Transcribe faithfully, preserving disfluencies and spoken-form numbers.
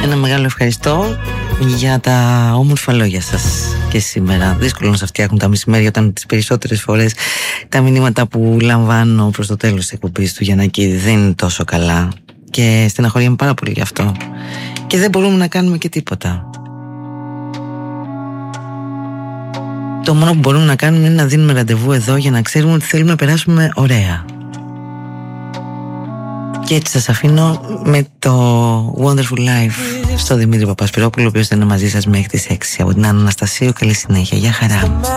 Ένα μεγάλο ευχαριστώ για τα όμορφα λόγια σας και σήμερα. Δύσκολο να σας φτιάχνουν τα μεσημέρια όταν τις περισσότερες φορές τα μηνύματα που λαμβάνω προς το τέλος της εκπομπής του Γιαννάκη δεν είναι τόσο καλά και στεναχωριέμαι πάρα πολύ γι' αυτό και δεν μπορούμε να κάνουμε και τίποτα. Το μόνο που μπορούμε να κάνουμε είναι να δίνουμε ραντεβού εδώ για να ξέρουμε ότι θέλουμε να περάσουμε ωραία. Και έτσι σας αφήνω με το Wonderful Life στο Δημήτρη Παπασπυρόπουλο, ο οποίος θα είναι μαζί σας μέχρι τις έξι. Από την Άννα Αναστασίου, καλή συνέχεια, για χαρά.